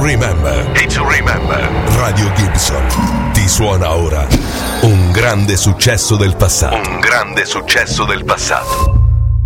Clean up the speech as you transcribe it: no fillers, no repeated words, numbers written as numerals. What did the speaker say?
remember. Radio Gibson ti suona ora un grande successo del passato.